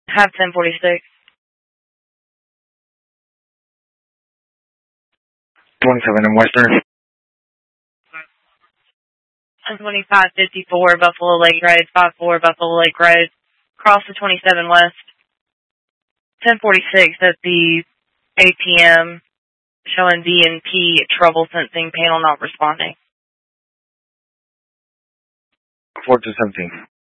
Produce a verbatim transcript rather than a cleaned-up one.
Have ten forty-six. twenty-seven in Western. twenty-five fifty-four Buffalo Lake Road, five four Buffalo Lake Road, cross the twenty-seven West. ten forty-six at the A P M, showing D N P trouble sensing panel not responding. four two seventeen.